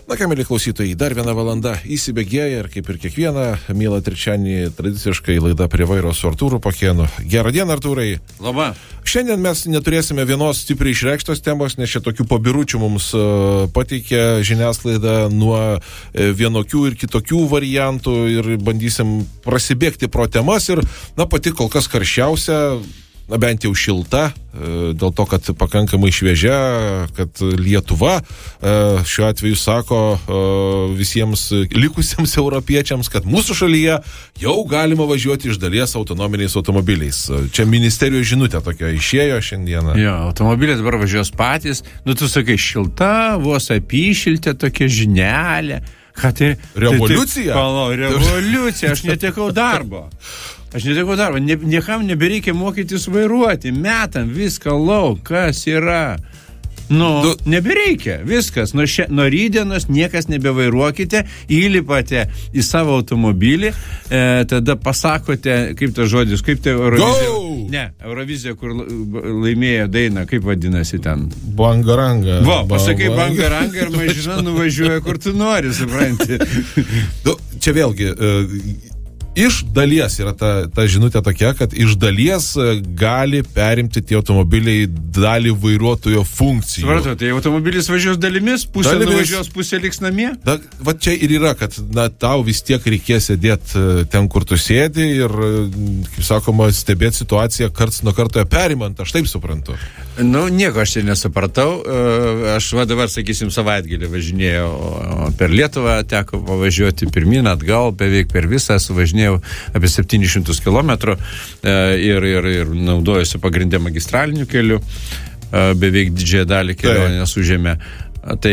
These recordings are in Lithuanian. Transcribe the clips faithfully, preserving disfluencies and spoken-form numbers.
Na ką, mėly klausytojai, dar viena valanda įsibėgėja ir kaip ir kiekvieną mielą trečiadienį tradiciškai laida prie vairo su Artūru Pakėnu. Gerą dieną, Artūrai. Labą. Šiandien mes neturėsime vienos stipriai išreikštos temos, nes čia tokių pabiručių mums uh, pateikė žiniasklaida nuo uh, vienokių ir kitokių variantų ir bandysim prasibėgti pro temas ir, na, pati kol kas karščiausia, na, bent jau šilta, dėl to, kad pakankamai šviežia, kad Lietuva šiuo atveju sako visiems likusiems europiečiams, kad mūsų šalyje jau galima važiuoti iš dalies autonominiais automobiliais. Čia ministerijos žinutė tokia išėjo šiandieną. Jo, automobiliai dabar važiuos patys. Nu, tu sakai, šilta, vos apyšiltė tokia žinelė. Ką tai? Revoliucija? Tai, tai, palo, revoliucija, aš netekau darbo. Aš netekau darbo, ne, niekam nebereikia mokytis vairuoti, metam viską lauk, kas yra. Nu, du... nebereikia, viskas, nuo, šia, nuo rydienos niekas nebevairuokite, įlipate į savo automobilį, e, tada pasakote, kaip tas žodis, kaip tai Eurovizija, Go! ne, Eurovizija, kur laimėjo dainą, kaip vadinasi ten? Bangaranga. Va, pasakai bangaranga ir mažina nuvažiuoja, kur tu nori, supranti. Du, čia vėlgi... Uh, Iš dalies yra ta, ta žinutė tokia, kad iš dalies gali perimti tie automobiliai dalį vairuotojo funkcijų. Supratau, tai automobilis važiuos dalimis, pusė dalimis. nuvažiuos, pusė liks namie? Da, va čia ir yra, kad na, tau vis tiek reikės sėdėti ten, kur tu sėdi ir, kaip sakoma, stebėti situaciją karts nuo karto perimant, aš taip suprantu. Nu, nieko aš čia nesupratau. Aš va dabar, sakysim, savaitgalį važinėjau per Lietuvą, teko pavažiuoti pirmin, atgal, beveik per visą, suvažinėjau apie septynis šimtus kilometrų ir, ir, ir naudojusi pagrindę magistraliniu keliu, beveik didžiąją dalį kelionės užėmė. Tai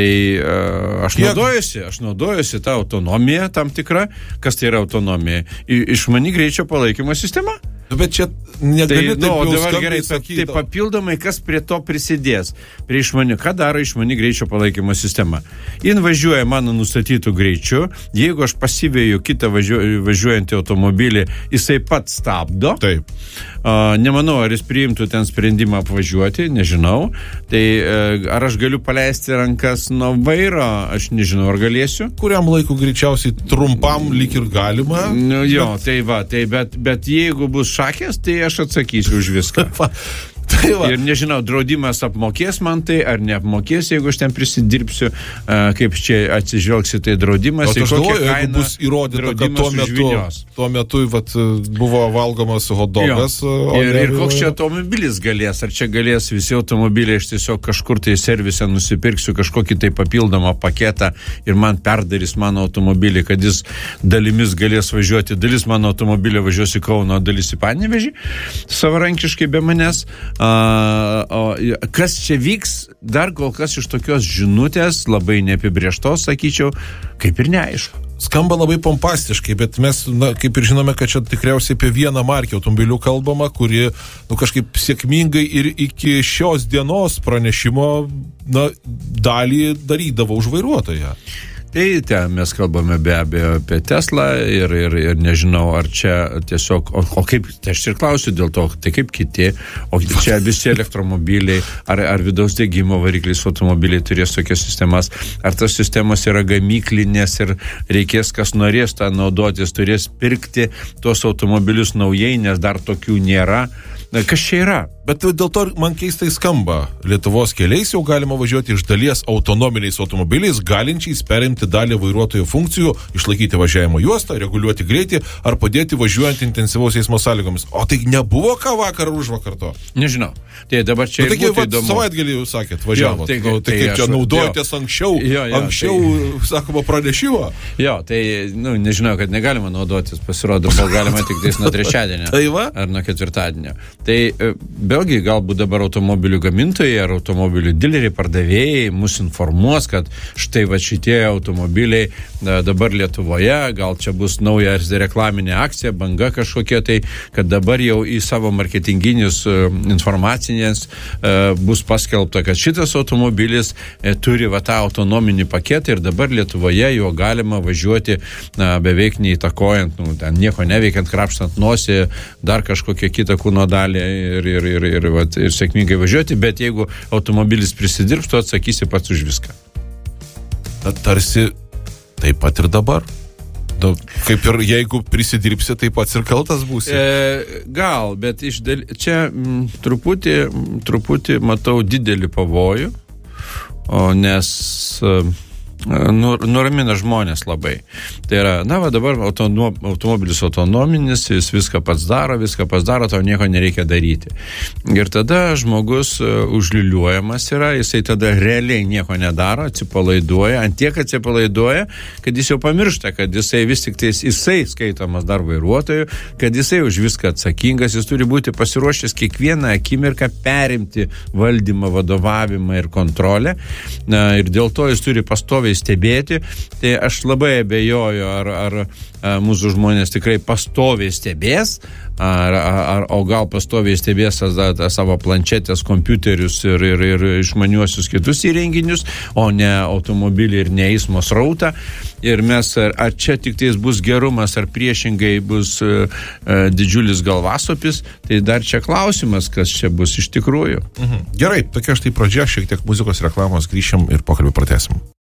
aš naudojusi, aš naudojusi tą autonomiją tam tikrą. Kas tai yra autonomija? Išmani greičio palaikymo sistema? Bet čia negali tai, taip nu, jau dabar gerai, sakyti. Tai papildomai, kas prie to prisidės? Prie išmani, ką daro išmani greičio palaikymo sistema? Jin važiuoja mano nustatytų greičių, jeigu aš pasivėju kitą važiu, važiuojantį automobilį, jisai pat stabdo. Taip. Uh, nemanau, ar jis priimtų ten sprendimą apvažiuoti, nežinau. Tai uh, ar aš galiu paleisti rankas nuo vairo, aš nežinau, ar galėsiu. Kuriam laiku greičiausiai trumpam lyg ir galima. Nu, jo, bet... tai va, tai bet, bet jeigu bus šakės, tai aš atsakysiu už viską. Tai va. Ir nežinau, draudimas apmokės man tai, ar neapmokės, jeigu aš ten prisidirbsiu, kaip čia atsižvelgsi tai draudimas. O aš galvoju, jeigu bus įrodyta, kad tuo metu, tuo metu vat, buvo valgomas hotdogas. Ir, ir koks čia automobilis galės, ar čia galės visi automobiliai, aš tiesiog kažkur tai servise nusipirksiu kažkokį tai papildomą paketą ir man perdarys mano automobilį, kad jis dalimis galės važiuoti, dalis mano automobilio važiuos į Kauną, dalis į Panevėžį, savarankiškai be manęs. A, o, kas čia vyks, dar kol kas iš tokios žinutės, labai neapibrieštos, sakyčiau, kaip ir neaišku. Skamba labai pompastiškai, bet mes, na, kaip ir žinome, kad čia tikriausiai apie vieną markę automobilių kalbama, kuri, nu, kažkaip sėkmingai ir iki šios dienos pranešimo, na, dalį darydavo už vairuotoją. Tai ten mes kalbame be abejo apie Teslą ir, ir, ir nežinau, ar čia tiesiog, o, o kaip, tai aš ir klausiu dėl to, tai kaip kiti, o čia visi elektromobiliai, ar, ar vidaus degimo varikliais automobiliai turės tokias sistemas, ar tas sistemas yra gamyklinės ir reikės, kas norės tą naudotis, turės pirkti tuos automobilius naujai, nes dar tokių nėra. Kas čia yra? Bet dėl to man keistai skamba. Lietuvos keliais jau galima važiuoti iš dalies autonominiais automobiliais, galinčiais perimti dalį vairuotojo funkcijų, išlaikyti važiavimo juostą, reguliuoti greitį ar padėti važiuojant intensyvaus eismo sąlygomis. O tai nebuvo ką vakar ar už vakar to? Nežinau. Tai dabar čia nu, ir būtų įdomu. Savaitgalį jūs sakėt, važiavot. Jo, tai, nu, tai, tai kaip aš, čia naudojotės jo. anksčiau, jo, jo, anksčiau, tai, sakoma, pranešimo? Jo, tai, nu, nežinau, kad negalima naudotis, pasirodo, gal galima tik tais nuo trečiadienio. Tai va? Ar nuo ketvirtadienio. Tai, vėlgi, galbūt dabar automobilių gamintojai ar automobilių dileriai, pardavėjai mus informuos, kad štai va šitie automobiliai dabar Lietuvoje, gal čia bus nauja reklaminė akcija, banga kažkokia tai, kad dabar jau į savo marketinginius informacinės bus paskelbta, kad šitas automobilis turi va tą autonominį paketą ir dabar Lietuvoje jo galima važiuoti na, beveik neįtakojant, nu, ten nieko neveikiant, krapštant nosį, dar kažkokią kitą kūno dalį ir, ir, ir, ir, va, ir sėkmingai važiuoti, bet jeigu automobilis prisidirbs, tu atsakysi pats už viską. tarsi taip pat ir dabar. Nu, kaip ir jeigu prisidirbsi, taip pats ir kaltas būsi. E, gal, bet iš dėl... čia m, truputį, m, truputį matau didelį pavojų, o nes e, nur, nuramina žmonės labai. Tai yra, na, va dabar autono, automobilis autonominis, jis viską pats daro, viską pats daro, tau nieko nereikia daryti. Ir tada žmogus uh, užliuliuojamas yra, jisai tada realiai nieko nedaro, atsipalaiduoja, ant tiek atsipalaiduoja, kad jis jau pamiršta, kad jisai vis tik tais, jisai skaitomas dar vairuotojų, kad jisai už viską atsakingas, jis turi būti pasiruošęs kiekvieną akimirką perimti valdymą, vadovavimą ir kontrolę. Na, ir dėl to jis turi pastoviai stebėti. Tai aš labai abejoju, ar, ar, ar mūsų žmonės tikrai pastoviai stebės, ar, ar, o gal pastoviai stebės savo planšetės, kompiuterius ir, ir, ir išmaniuosius kitus įrenginius, o ne automobilį ir ne eismo srautą. Ir mes, ar, ar čia tik tais bus gerumas, ar priešingai bus uh, uh, didžiulis galvasopis, tai dar čia klausimas, kas čia bus iš tikrųjų. Mhm. Gerai, tokia štai pradžia, šiek tiek muzikos reklamos, grįšim ir pokalbį pratęsim.